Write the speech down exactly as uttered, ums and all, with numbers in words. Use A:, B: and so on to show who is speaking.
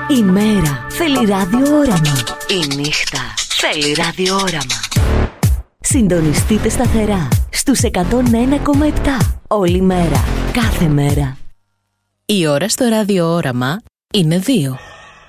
A: Η μέρα θέλει ραδιόραμα. Η νύχτα θέλει ραδιόραμα. Συντονιστείτε σταθερά στους εκατόν ένα κόμμα επτά. Όλη μέρα, κάθε μέρα.
B: Η ώρα στο ραδιόραμα είναι δύο.